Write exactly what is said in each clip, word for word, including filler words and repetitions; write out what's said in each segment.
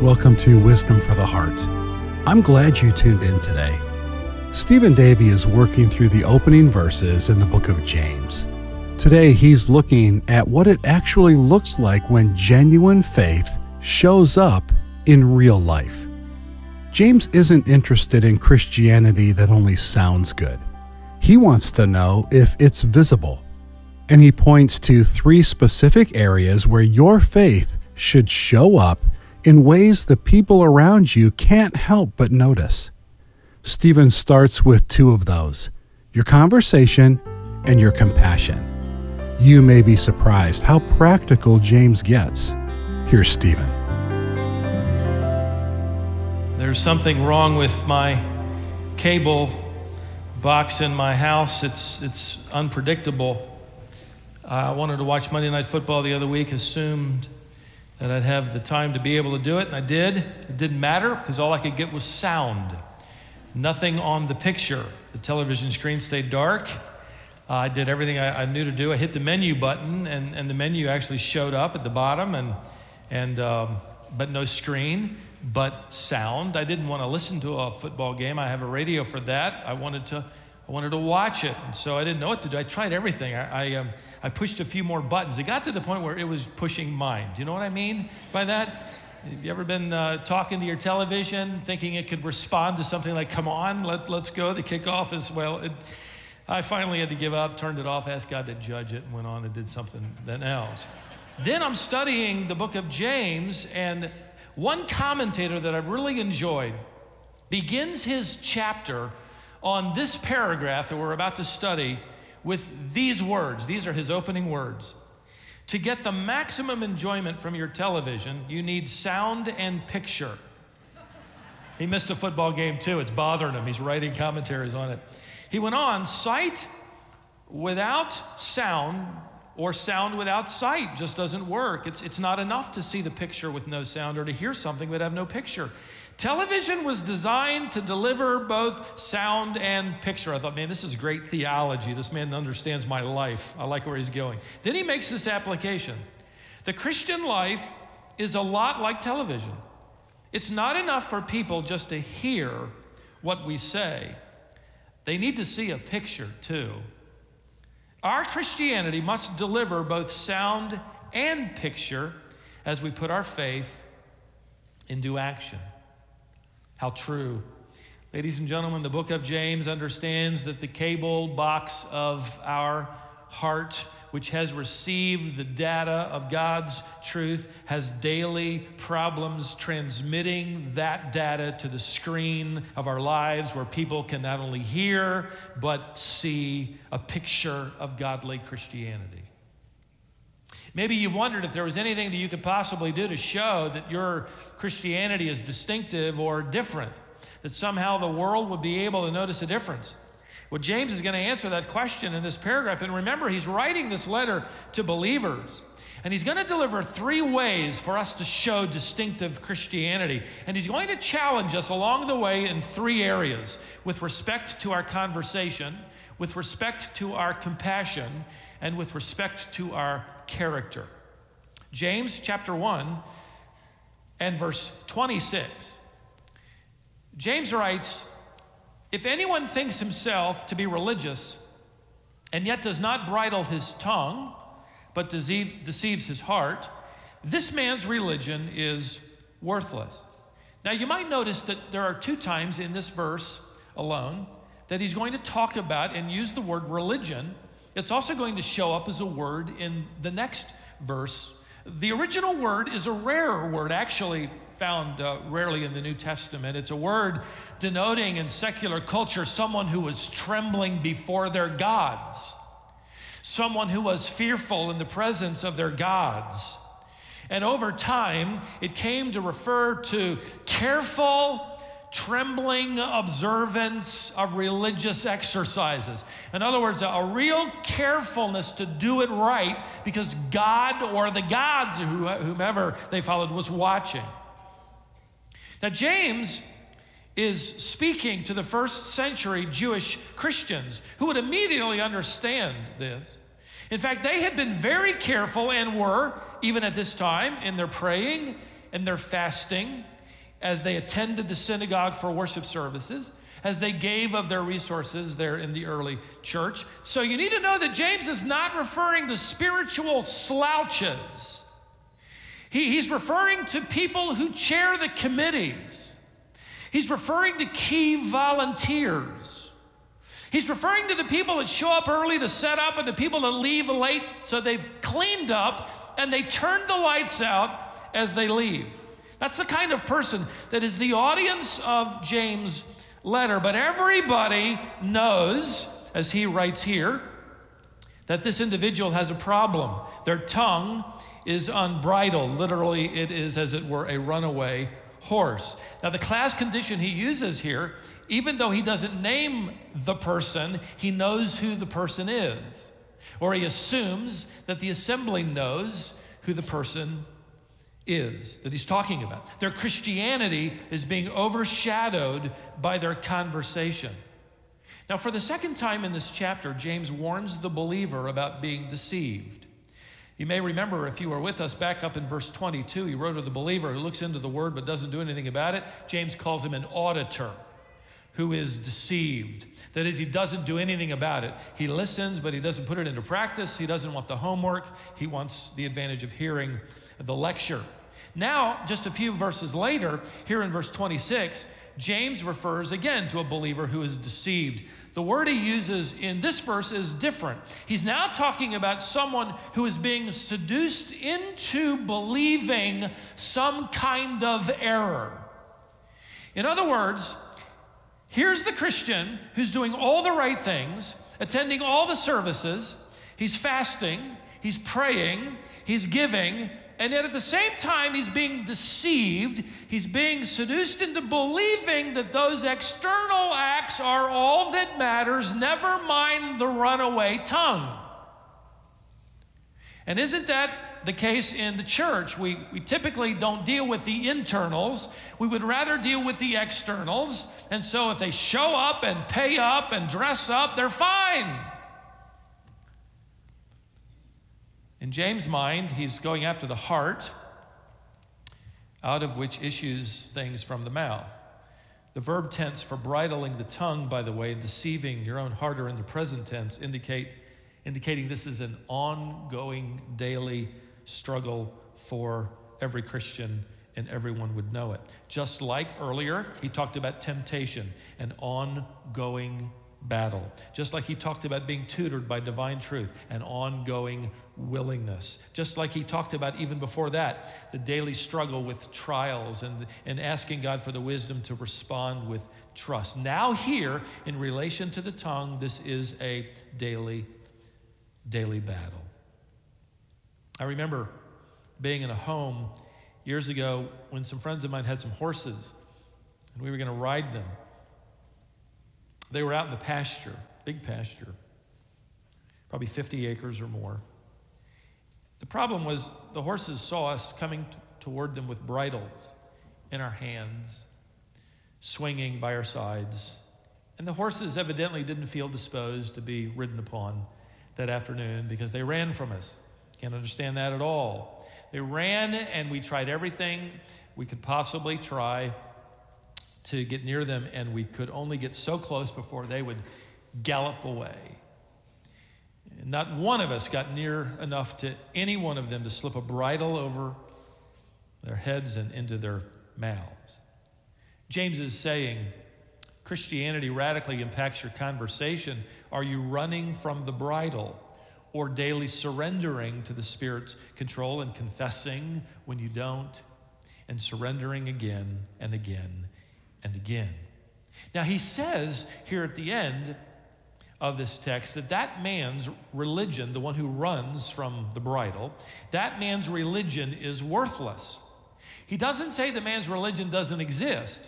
Welcome to Wisdom for the Heart. I'm glad you tuned in today. Stephen Davey is working through the opening verses in the book of James. Today, he's looking at what it actually looks like when genuine faith shows up in real life. James isn't interested in Christianity that only sounds good. He wants to know if it's visible. And he points to three specific areas where your faith should show up in ways the people around you can't help but notice. Stephen starts with two of those, your conversation and your compassion. You may be surprised how practical James gets. Here's Stephen. There's something wrong with my cable box in my house. It's, it's unpredictable. I wanted to watch Monday Night Football the other week, assumed that I'd have the time to be able to do it, and I did. It didn't matter because all I could get was sound. Nothing on the picture. The television screen stayed dark. Uh, I did everything I, I knew to do. I hit the menu button, and, and the menu actually showed up at the bottom, and and um, but no screen, but sound. I didn't want to listen to a football game. I have a radio for that. I wanted to I wanted to watch it, and so I didn't know what to do. I tried everything. I I, um, I pushed a few more buttons. It got to the point where it was pushing mine. Do you know what I mean by that? Have you ever been uh, talking to your television, thinking it could respond to something like, come on, let, let's go, the kickoff is, well, it, I finally had to give up, turned it off, asked God to judge it, and went on and did something else. Then I'm studying the book of James, and one commentator that I've really enjoyed begins his chapter on this paragraph that we're about to study with these words. These are his opening words. To get the maximum enjoyment from your television, you need sound and picture. He missed a football game too. It's bothering him. He's writing commentaries on it. He went on, sight without sound or sound without sight just doesn't work. It's, it's not enough to see the picture with no sound or to hear something but have no picture. Television was designed to deliver both sound and picture. I thought, man, this is great theology. This man understands my life. I like where he's going. Then he makes this application. The Christian life is a lot like television. It's not enough for people just to hear what we say. They need to see a picture too. Our Christianity must deliver both sound and picture as we put our faith into action. How true. Ladies and gentlemen, the book of James understands that the cable box of our heart, which has received the data of God's truth, has daily problems transmitting that data to the screen of our lives where people can not only hear, but see a picture of godly Christianity. Maybe you've wondered if there was anything that you could possibly do to show that your Christianity is distinctive or different, that somehow the world would be able to notice a difference. Well, James is going to answer that question in this paragraph. And remember, he's writing this letter to believers. And he's going to deliver three ways for us to show distinctive Christianity. And he's going to challenge us along the way in three areas: with respect to our conversation, with respect to our compassion, and with respect to our character. James chapter one and verse twenty-six. James writes, if anyone thinks himself to be religious and yet does not bridle his tongue, but deceive, deceives his heart, this man's religion is worthless. Now you might notice that there are two times in this verse alone that he's going to talk about and use the word religion. It's also going to show up as a word in the next verse. The original word is a rare word, actually found uh, rarely in the New Testament. It's a word denoting in secular culture someone who was trembling before their gods, someone who was fearful in the presence of their gods. And over time, it came to refer to careful, trembling observance of religious exercises. In other words, a, a real carefulness to do it right because God or the gods, or whomever they followed, was watching. Now, James is speaking to the first century Jewish Christians who would immediately understand this. In fact, they had been very careful and were, even at this time, in their praying and their fasting as they attended the synagogue for worship services, as they gave of their resources there in the early church. So you need to know that James is not referring to spiritual slouches. He, he's referring to people who chair the committees. He's referring to key volunteers. He's referring to the people that show up early to set up and the people that leave late so they've cleaned up and they turn the lights out as they leave. That's the kind of person that is the audience of James' letter. But everybody knows, as he writes here, that this individual has a problem. Their tongue is unbridled. Literally, it is, as it were, a runaway horse. Now, the class condition he uses here, even though he doesn't name the person, he knows who the person is. Or he assumes that the assembly knows who the person is that he's talking about. Their Christianity is being overshadowed by their conversation. Now, for the second time in this chapter, James warns the believer about being deceived. You may remember, if you were with us back up in verse twenty-two, he wrote to the believer who looks into the word but doesn't do anything about it. James calls him an auditor who is deceived. That is, he doesn't do anything about it. He listens, but he doesn't put it into practice. He doesn't want the homework. He wants the advantage of hearing the lecture. Now, just a few verses later, here in verse twenty-six, James refers again to a believer who is deceived. The word he uses in this verse is different. He's now talking about someone who is being seduced into believing some kind of error. In other words, here's the Christian who's doing all the right things, attending all the services, he's fasting, he's praying, he's giving, and yet at the same time he's being deceived, he's being seduced into believing that those external acts are all that matters, never mind the runaway tongue. And isn't that the case in the church? We, we typically don't deal with the internals. We would rather deal with the externals. And so if they show up and pay up and dress up, they're fine. In James' mind, he's going after the heart, out of which issues things from the mouth. The verb tense for bridling the tongue, by the way, and deceiving your own heart are in the present tense, indicate indicating this is an ongoing daily struggle for every Christian, and everyone would know it. Just like earlier, he talked about temptation, an ongoing battle. Just like he talked about being tutored by divine truth, an ongoing willingness. Just like he talked about even before that, the daily struggle with trials and, and asking God for the wisdom to respond with trust. Now here, in relation to the tongue, this is a daily daily battle. I remember being in a home years ago when some friends of mine had some horses and we were going to ride them. They were out in the pasture, big pasture, probably fifty acres or more. The problem was the horses saw us coming t- toward them with bridles in our hands, swinging by our sides. And the horses evidently didn't feel disposed to be ridden upon that afternoon because they ran from us. Can't understand that at all. They ran, and we tried everything we could possibly try to get near them, and we could only get so close before they would gallop away. And not one of us got near enough to any one of them to slip a bridle over their heads and into their mouths. James is saying, Christianity radically impacts your conversation. Are you running from the bridle or daily surrendering to the Spirit's control and confessing when you don't and surrendering again and again and again? Now, he says here at the end of this text that that man's religion, the one who runs from the bridle, that man's religion is worthless. He doesn't say the man's religion doesn't exist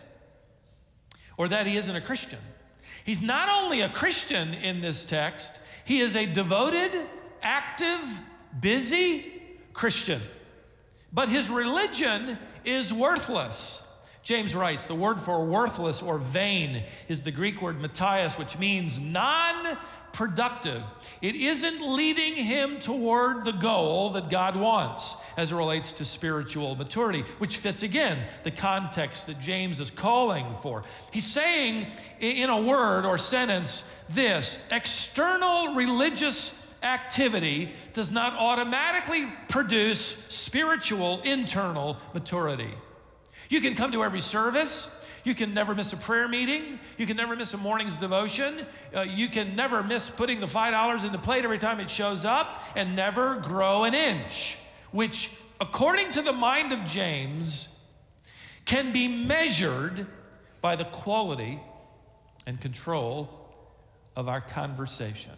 or that he isn't a Christian. He's not only a Christian in this text, he is a devoted, active, busy Christian. But his religion is worthless. James writes, the word for worthless or vain is the Greek word Matthias, which means non productive. It isn't leading him toward the goal that God wants as it relates to spiritual maturity, which fits again the context that James is calling for. He's saying in a word or sentence this: external religious activity does not automatically produce spiritual internal maturity. You can come to every service. You can never miss a prayer meeting. You can never miss a morning's devotion. Uh, you can never miss putting the five dollars in the plate every time it shows up and never grow an inch, which, according to the mind of James, can be measured by the quality and control of our conversation.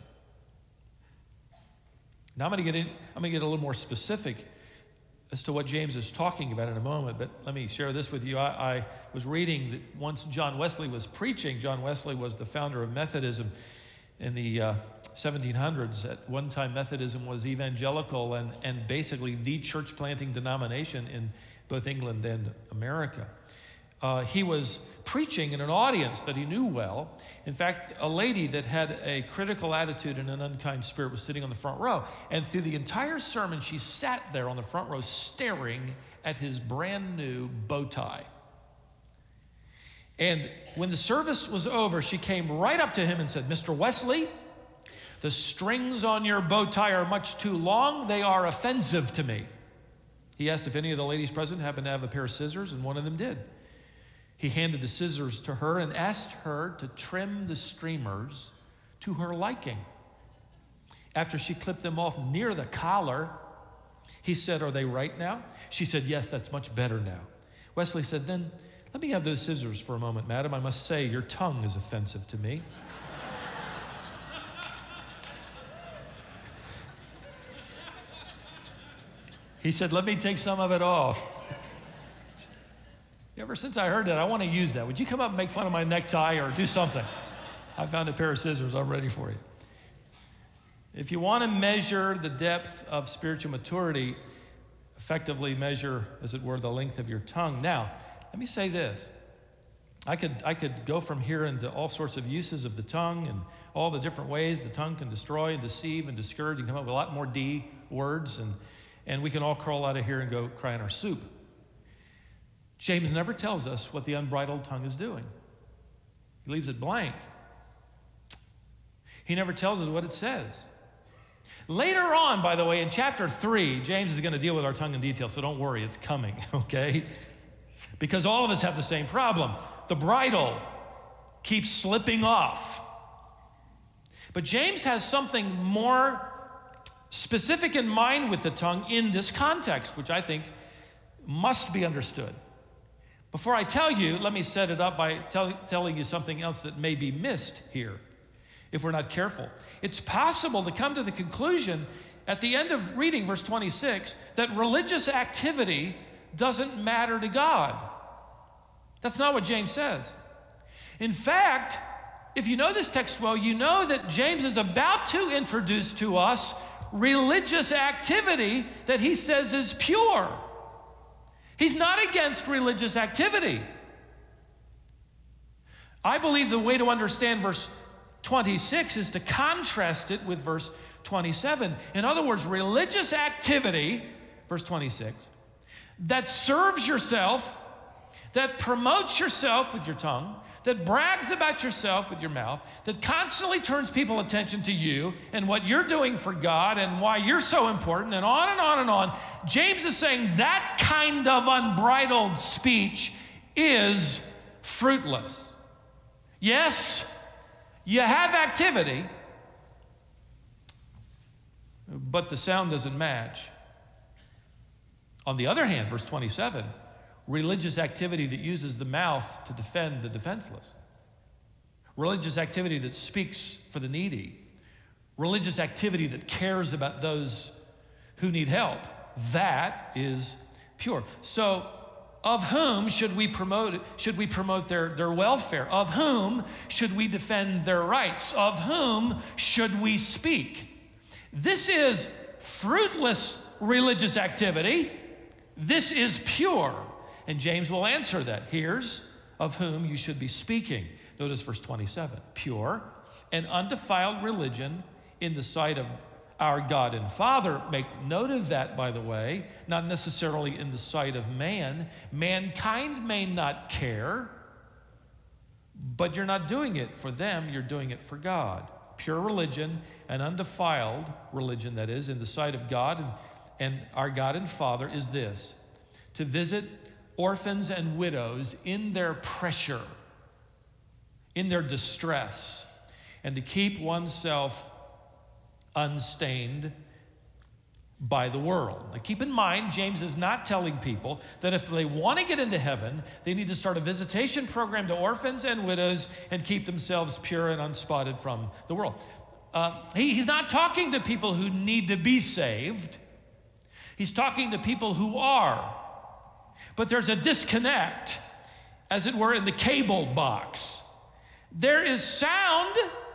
Now I'm going to get in, I'm going to get a little more specific as to what James is talking about in a moment, but let me share this with you. I, I was reading that once John Wesley was preaching. John Wesley was the founder of Methodism in the uh, seventeen hundreds. At one time, Methodism was evangelical and, and basically the church planting denomination in both England and America. Uh, he was preaching in an audience that he knew well. In fact, a lady that had a critical attitude and an unkind spirit was sitting on the front row. And through the entire sermon, she sat there on the front row staring at his brand new bow tie. And when the service was over, she came right up to him and said, "Mister Wesley, the strings on your bow tie are much too long. They are offensive to me." He asked if any of the ladies present happened to have a pair of scissors, and one of them did. He handed the scissors to her and asked her to trim the streamers to her liking. After she clipped them off near the collar, he said, "Are they right now?" She said, "Yes, that's much better now." Wesley said, "Then let me have those scissors for a moment, madam. I must say your tongue is offensive to me." He said, "Let me take some of it off." Ever since I heard that, I want to use that. Would you come up and make fun of my necktie or do something? I found a pair of scissors. I'm ready for you. If you want to measure the depth of spiritual maturity, effectively measure, as it were, the length of your tongue. Now, let me say this. I could, I could go from here into all sorts of uses of the tongue and all the different ways the tongue can destroy and deceive and discourage and come up with a lot more D words, and, and we can all crawl out of here and go cry in our soup. James never tells us what the unbridled tongue is doing. He leaves it blank. He never tells us what it says. Later on, by the way, in chapter three, James is going to deal with our tongue in detail, so don't worry, it's coming, okay? Because all of us have the same problem. The bridle keeps slipping off. But James has something more specific in mind with the tongue in this context, which I think must be understood. Before I tell you, let me set it up by tell, telling you something else that may be missed here if we're not careful. It's possible to come to the conclusion at the end of reading verse twenty-six that religious activity doesn't matter to God. That's not what James says. In fact, if you know this text well, you know that James is about to introduce to us religious activity that he says is pure. He's not against religious activity. I believe the way to understand verse twenty-six is to contrast it with verse twenty-seven. In other words, religious activity, verse twenty-six, that serves yourself, that promotes yourself with your tongue, that brags about yourself with your mouth, that constantly turns people's attention to you and what you're doing for God and why you're so important, and on and on and on. James is saying that kind of unbridled speech is fruitless. Yes, you have activity, but the sound doesn't match. On the other hand, verse twenty-seven, religious activity that uses the mouth to defend the defenseless. Religious activity that speaks for the needy. Religious activity that cares about those who need help. That is pure. So, of whom should we promote should we promote their, their welfare? Of whom should we defend their rights? Of whom should we speak? This is fruitless religious activity. This is pure. And James will answer that. Here's of whom you should be speaking. Notice verse twenty-seven. Pure and undefiled religion in the sight of our God and Father. Make note of that, by the way, not necessarily in the sight of man. Mankind may not care, but you're not doing it for them, you're doing it for God. Pure religion and undefiled religion, that is, in the sight of God and, and our God and Father, is this: to visit orphans and widows in their pressure, in their distress, and to keep oneself unstained by the world. Now keep in mind, James is not telling people that if they want to get into heaven, they need to start a visitation program to orphans and widows and keep themselves pure and unspotted from the world. Uh, he, he's not talking to people who need to be saved. He's talking to people who are. But there's a disconnect, as it were, in the cable box. There is sound,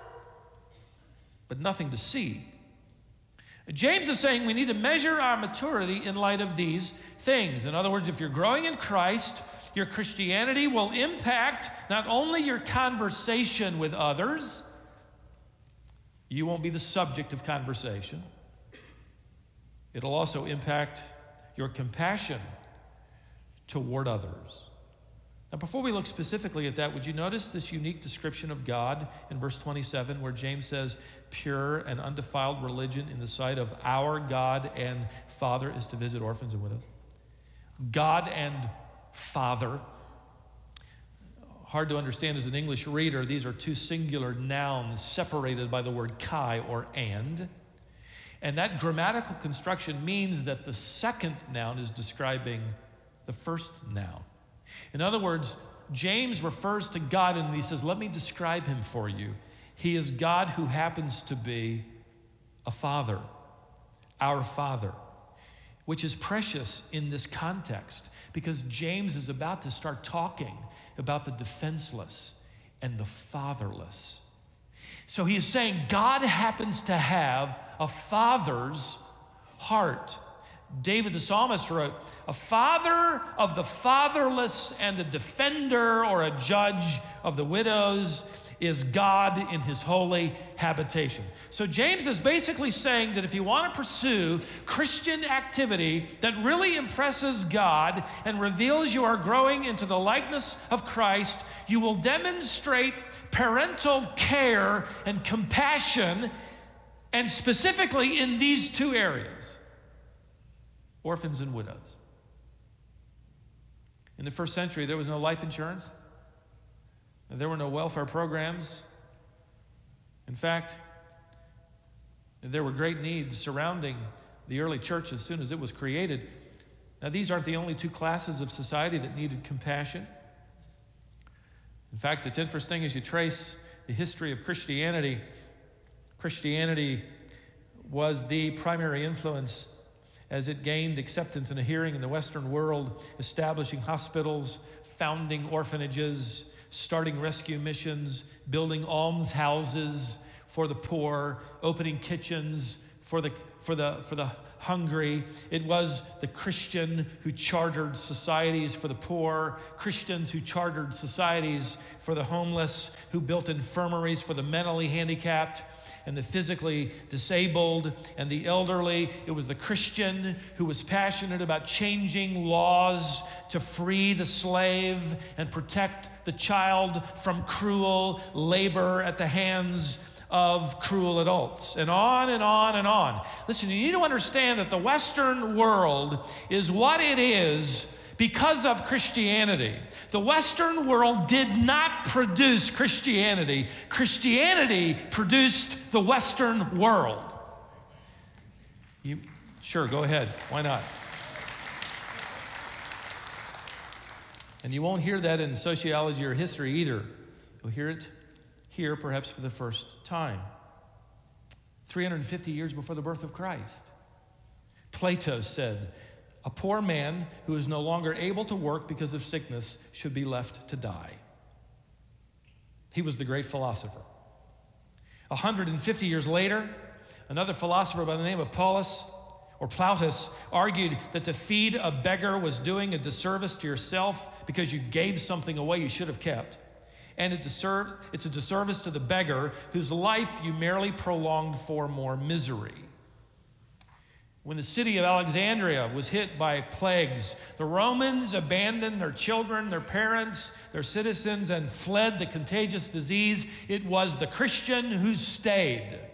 but nothing to see. James is saying we need to measure our maturity in light of these things. In other words, if you're growing in Christ, your Christianity will impact not only your conversation with others, you won't be the subject of conversation. It'll also impact your compassion toward others. Now, before we look specifically at that, would you notice this unique description of God in verse twenty-seven, where James says, pure and undefiled religion in the sight of our God and Father is to visit orphans and widows? God and Father. Hard to understand as an English reader. These are two singular nouns separated by the word kai, or and. And that grammatical construction means that the second noun is describing the first noun. In other words, James refers to God and he says, let me describe him for you. He is God who happens to be a father, our Father, which is precious in this context because James is about to start talking about the defenseless and the fatherless. So he is saying God happens to have a father's heart. David the psalmist wrote, a father of the fatherless and a defender or a judge of the widows is God in his holy habitation. So James is basically saying that if you want to pursue Christian activity that really impresses God and reveals you are growing into the likeness of Christ, you will demonstrate parental care and compassion, and specifically in these two areas: orphans and widows. In the first century, there was no life insurance. There were no welfare programs. In fact, there were great needs surrounding the early church as soon as it was created. Now, these aren't the only two classes of society that needed compassion. In fact, it's interesting as you trace the history of Christianity. Christianity was the primary influence as it gained acceptance and a hearing in the Western world, establishing hospitals, founding orphanages, starting rescue missions, building almshouses for the poor, opening kitchens for the, for the, for the hungry. It was the Christian who chartered societies for the poor, Christians who chartered societies for the homeless, who built infirmaries for the mentally handicapped and the physically disabled and the elderly. It was the Christian who was passionate about changing laws to free the slave and protect the child from cruel labor at the hands of cruel adults, and on and on and on. Listen, you need to understand that the Western world is what it is because of Christianity. The Western world did not produce Christianity. Christianity produced the Western world. You, sure, go ahead. Why not? And you won't hear that in sociology or history either. You'll hear it here perhaps for the first time. three hundred fifty years before the birth of Christ. Plato said, a poor man who is no longer able to work because of sickness should be left to die. He was the great philosopher. one hundred fifty years later, another philosopher by the name of Paulus or Plautus argued that to feed a beggar was doing a disservice to yourself because you gave something away you should have kept. And it disser- it's a disservice to the beggar whose life you merely prolonged for more misery. When the city of Alexandria was hit by plagues, the Romans abandoned their children, their parents, their citizens, and fled the contagious disease. It was the Christian who stayed.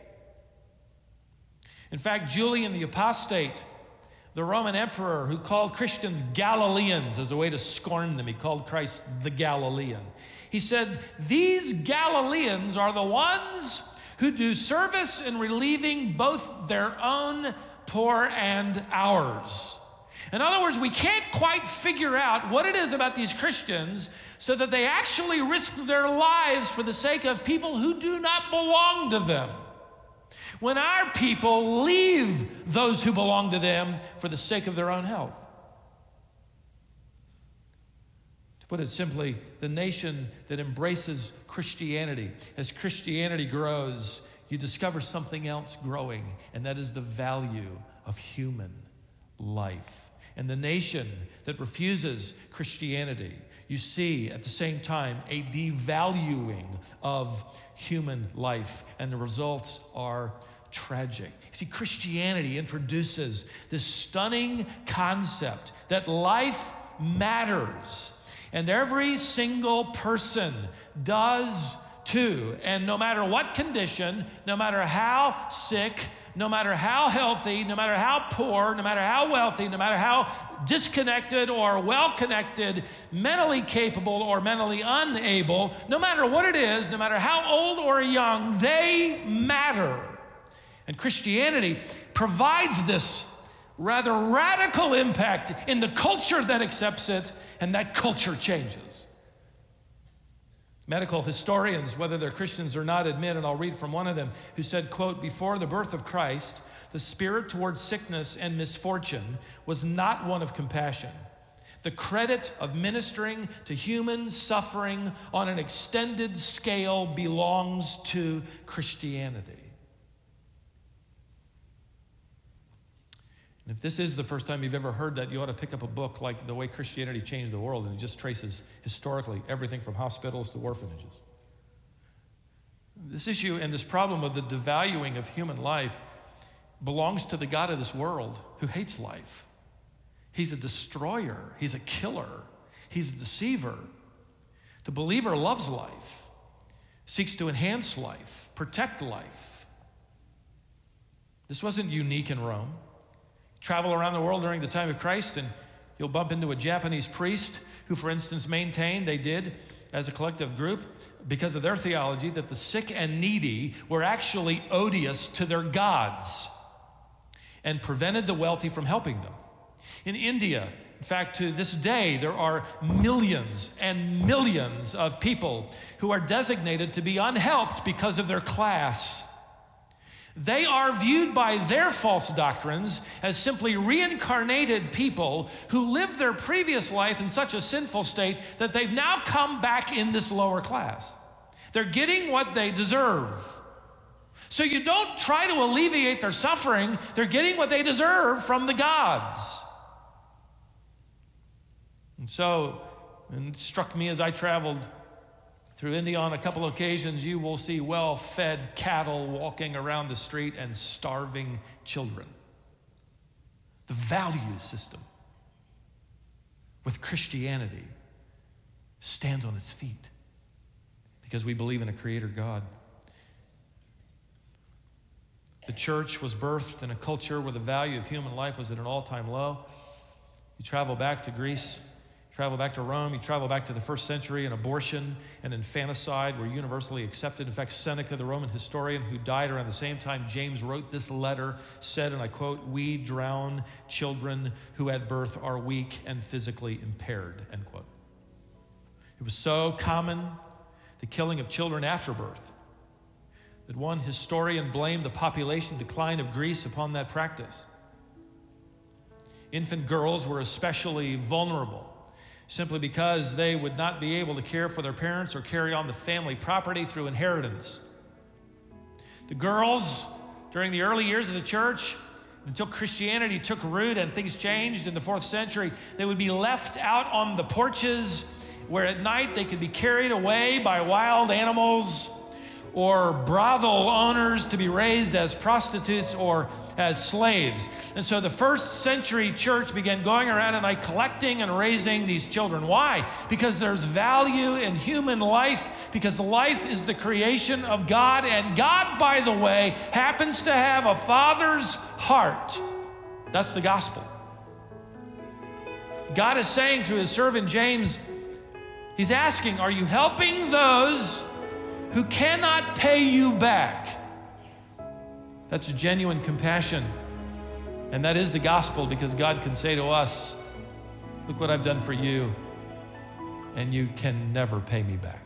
In fact, Julian the Apostate, the Roman emperor who called Christians Galileans as a way to scorn them, he called Christ the Galilean. He said, these Galileans are the ones who do service in relieving both their own poor and ours. In other words, we can't quite figure out what it is about these Christians so that they actually risk their lives for the sake of people who do not belong to them, when our people leave those who belong to them for the sake of their own health. To put it simply, the nation that embraces Christianity, as Christianity grows, you discover something else growing, and that is the value of human life. And the nation that refuses Christianity, you see at the same time a devaluing of human life, and the results are tragic. You see, Christianity introduces this stunning concept that life matters, and every single person does too. And no matter what condition, no matter how sick, no matter how healthy, no matter how poor, no matter how wealthy, no matter how disconnected or well-connected, mentally capable or mentally unable, no matter what it is, no matter how old or young, they matter. And Christianity provides this rather radical impact in the culture that accepts it, and that culture changes. Medical historians, whether they're Christians or not, admit, and I'll read from one of them, who said, quote, before the birth of Christ, the spirit towards sickness and misfortune was not one of compassion. The credit of ministering to human suffering on an extended scale belongs to Christianity. And if this is the first time you've ever heard that, you ought to pick up a book like The Way Christianity Changed the World, and it just traces historically everything from hospitals to orphanages. This issue and this problem of the devaluing of human life belongs to the God of this world who hates life. He's a destroyer. He's a killer. He's a deceiver. The believer loves life, seeks to enhance life, protect life. This wasn't unique in Rome. Travel around the world during the time of Christ, and you'll bump into a Japanese priest who, for instance, maintained, they did as a collective group, because of their theology, that the sick and needy were actually odious to their gods and prevented the wealthy from helping them. In India, in fact, to this day, there are millions and millions of people who are designated to be unhelped because of their class. They are viewed by their false doctrines as simply reincarnated people who lived their previous life in such a sinful state that they've now come back in this lower class. They're getting what they deserve. So you don't try to alleviate their suffering. They're getting what they deserve from the gods. And so, and it struck me as I traveled through India on a couple of occasions, you will see well-fed cattle walking around the street and starving children. The value system with Christianity stands on its feet because we believe in a creator God. The church was birthed in a culture where the value of human life was at an all-time low. You travel back to Greece, travel back to Rome, you travel back to the first century, and abortion and infanticide were universally accepted. In fact, Seneca, the Roman historian who died around the same time James wrote this letter, said, and I quote, "We drown children who at birth are weak and physically impaired," end quote. It was so common, the killing of children after birth, that one historian blamed the population decline of Greece upon that practice. Infant girls were especially vulnerable, simply because they would not be able to care for their parents or carry on the family property through inheritance. The girls, during the early years of the church, until Christianity took root and things changed in the fourth century, they would be left out on the porches where at night they could be carried away by wild animals, or brothel owners to be raised as prostitutes or as slaves. And so the first century church began going around at night collecting and raising these children. Why? Because there's value in human life, because life is the creation of God, and God, by the way, happens to have a father's heart. That's the gospel. God is saying through his servant James, he's asking, are you helping those who cannot pay you back? That's a genuine compassion. And that is the gospel, because God can say to us, look what I've done for you, and you can never pay me back.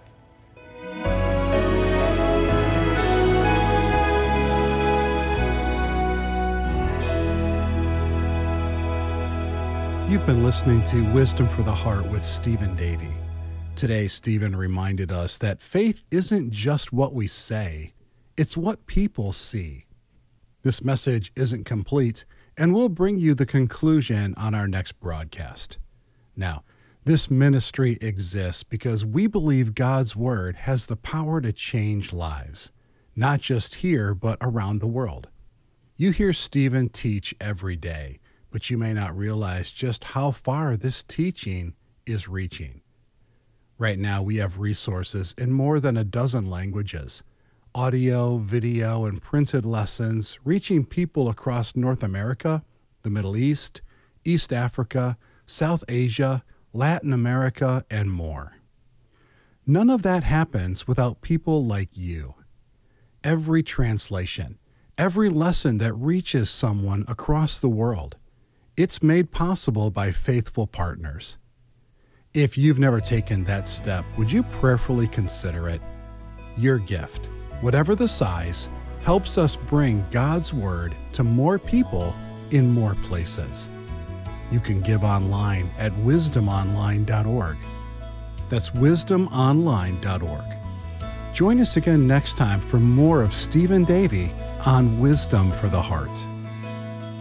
You've been listening to Wisdom for the Heart with Stephen Davey. Today, Stephen reminded us that faith isn't just what we say, it's what people see. This message isn't complete, and we'll bring you the conclusion on our next broadcast. Now, this ministry exists because we believe God's Word has the power to change lives, not just here, but around the world. You hear Stephen teach every day, but you may not realize just how far this teaching is reaching. Right now, we have resources in more than a dozen languages, audio, video, and printed lessons reaching people across North America, the Middle East, East Africa, South Asia, Latin America, and more. None of that happens without people like you. Every translation, every lesson that reaches someone across the world, it's made possible by faithful partners. If you've never taken that step, would you prayerfully consider it? Your gift, whatever the size, helps us bring God's Word to more people in more places. You can give online at wisdom online dot org. That's wisdom online dot org. Join us again next time for more of Stephen Davey on Wisdom for the Heart.